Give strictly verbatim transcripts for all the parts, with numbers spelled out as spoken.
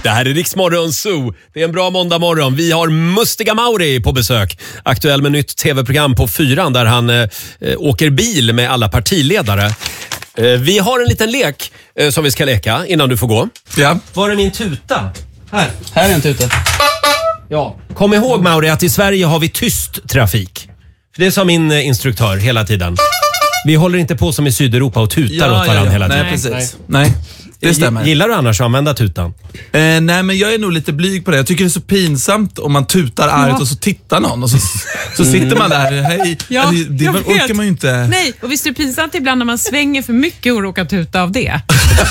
Det här är Rix Morgon Zoo. Det är en bra måndag morgon. Vi har Mustiga Mauri på besök. Aktuell med nytt tv-program på fyran där han eh, åker bil med alla partiledare. Eh, vi har en liten lek eh, som vi ska leka innan du får gå. Ja. Var är min tuta? Här. Här är en tuta. Ja. Kom ihåg Mauri att i Sverige har vi tyst trafik. För det sa min eh, instruktör hela tiden. Vi håller inte på som i Sydeuropa och tutar ja, åt varandra ja, ja. hela tiden. Nej, precis. Nej. nej. Det stämmer. Gillar du annars att använda tutan? Eh, nej, men jag är nog lite blyg på det. Jag tycker det är så pinsamt om man tutar argt ja. och så tittar någon och så, så sitter man där. Hej. Ja, det det orkar man ju inte. Nej, och visst är det pinsamt ibland när man svänger för mycket och råkar tuta av det.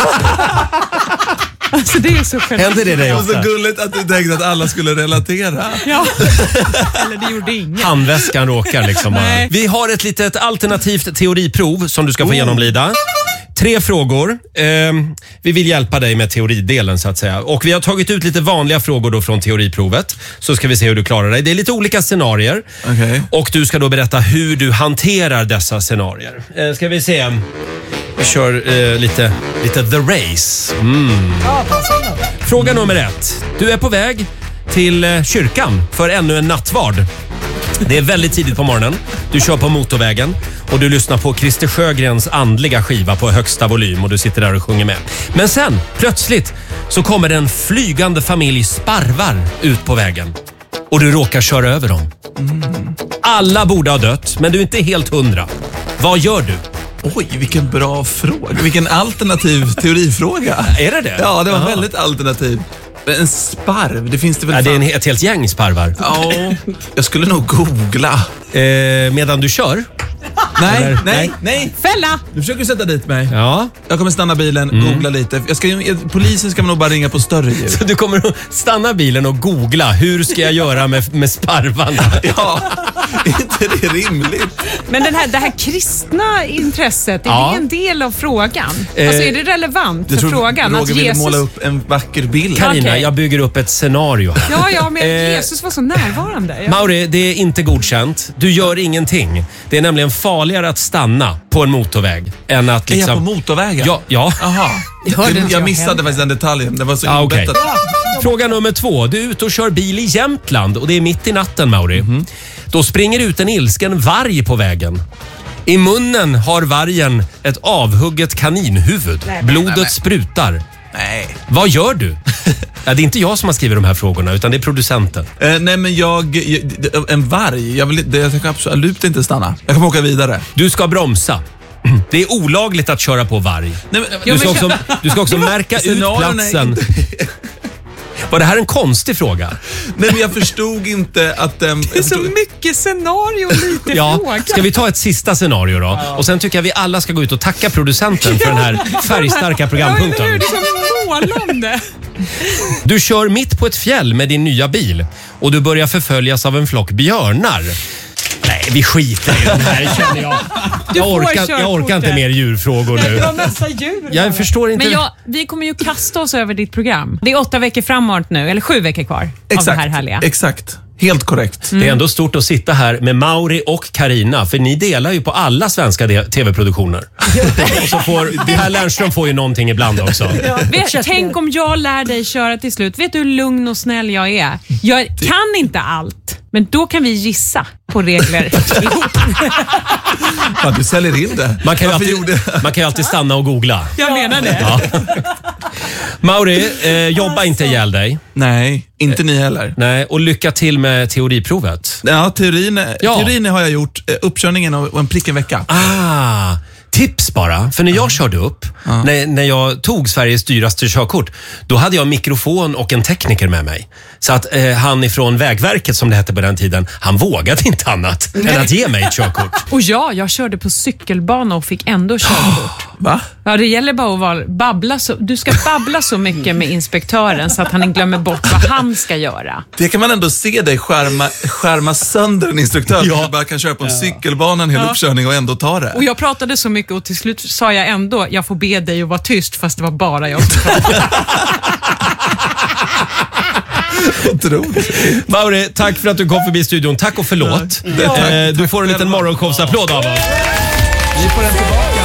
Alltså det är så skönt. Händer det dig ofta? Det var så gulligt att du tänkte att alla skulle relatera. Ja, eller det gjorde ingen. Handväskan råkar liksom bara. Vi har ett litet alternativt teoriprov som du ska få oh. genomlida. Tre frågor. Eh, vi vill hjälpa dig med teoridelen så att säga. Och vi har tagit ut lite vanliga frågor då från teoriprovet. Så ska vi se hur du klarar dig. Det är lite olika scenarier. Okay. Och du ska då berätta hur du hanterar dessa scenarier. Eh, ska vi se. Vi kör eh, lite, lite The Race. Mm. Fråga nummer ett. Du är på väg till eh, kyrkan för ännu en nattvard. Det är väldigt tidigt på morgonen. Du kör på motorvägen och du lyssnar på Christer Sjögrens andliga skiva på högsta volym och du sitter där och sjunger med. Men sen, plötsligt, så kommer en flygande familj sparvar ut på vägen och du råkar köra över dem. Mm. Alla borde ha dött, men du är inte helt hundra. Vad gör du? Oj, vilken bra fråga. Vilken alternativ teorifråga. Är det det? Ja, det var Aha. väldigt alternativ. En sparv, det finns det väl. Ja, det är en, ett helt gäng sparvar. Ja, jag skulle nog googla. Eh, medan du kör? Nej, Eller? nej, nej. Fälla! Du försöker sätta dit mig. Ja. Jag kommer stanna bilen, mm. googla lite. Jag ska, polisen ska man nog bara ringa på större djur. Så du kommer att stanna bilen och googla, hur ska jag göra med, med sparvarna? Ja, är inte det rimligt? Men den här, det här kristna intresset, är ja. det en del av frågan? Eh, alltså är det relevant för tror, frågan? Roger att Jesus... Jesus... måla upp en vacker bild. Carina, okay. jag bygger upp ett scenario här. Ja, ja, men eh, Jesus var så närvarande. Ja. Mauri, det är inte godkänt. Du gör ingenting. Det är nämligen farligare att stanna på en motorväg än att liksom... Är jag på motorvägen? Ja, ja. Aha. Jag, jag, jag missade faktiskt den detaljen. Det var så ah, okay. inbettat. Fråga nummer två. Du är ute och kör bil i Jämtland och det är mitt i natten, Mauri. Mm-hmm. Då springer ut en ilsken varg på vägen. I munnen har vargen ett avhugget kaninhuvud. Nej, Blodet nej, nej. sprutar. Nej. Vad gör du? Ja, det är inte jag som har skrivit de här frågorna utan det är producenten. Eh, nej men jag, jag en varg, jag vill jag kan absolut inte stanna. Jag kommer åka vidare. Du ska bromsa. Det är olagligt att köra på varg. Nej, men, du, ska också, du ska också märka ut platsen. Var det här en konstig fråga? Nej, men jag förstod inte att... Um, det är så mycket scenario och lite ja, fråga. Ska vi ta ett sista scenario då? Ja. Och sen tycker jag vi alla ska gå ut och tacka producenten för den här färgstarka programpunkten. Ja, det är så målande. Du kör mitt på ett fjäll med din nya bil och du börjar förföljas av en flock björnar. Nej, vi skiter i den här, känner jag. Jag orkar, jag orkar inte mer djurfrågor nu. Det var massa djur. Jag förstår inte. Men jag, vi kommer ju kasta oss över ditt program. Det är åtta veckor framåt nu, eller sju veckor kvar. Exakt, av det här härliga. Exakt. Helt korrekt. Mm. Det är ändå stort att sitta här med Mauri och Carina, för ni delar ju på alla svenska tv-produktioner. Och så får, Per Lernström får ju någonting ibland också. Ja. Vet, tänk om jag lär dig köra till slut. Vet du hur lugn och snäll jag är? Jag kan inte allt, men då kan vi gissa på regler. Ja, du säljer in det. Man kan, ju alltid, man kan ju alltid stanna och googla. Jag menar det. Ja. Mauri, eh, jobba alltså. inte ihjäl dig. Nej, inte ni heller. Nej, och lycka till med teoriprovet. Ja, teorin, ja. teorin har jag gjort. Uppkörningen och en prick en vecka. Ah, tips bara. För när jag körde upp, ah. när, när jag tog Sveriges dyraste körkort, då hade jag en mikrofon och en tekniker med mig. Så att eh, han ifrån Vägverket, som det hette på den tiden, han vågade inte annat Nej. än att ge mig ett körkort. Och ja, jag körde på cykelbana och fick ändå körkort. Va? Ja, det gäller bara att vara, babbla så, du ska babbla så mycket med inspektören så att han inte glömmer bort vad han ska göra. Det kan man ändå se dig skärma, skärma sönder en instruktör. Ja. Du bara kan köra på en ja. cykelbana en hel ja. uppkörning och ändå ta det. Och jag pratade så mycket och till slut sa jag ändå, jag får be dig att vara tyst, fast det var bara jag som pratade. Otroligt. Mauri, tack för att du kom förbi studion. Tack och förlåt. Ja. Eh, du får en liten morgonshowsapplåd av oss. Vi får en tillbaka.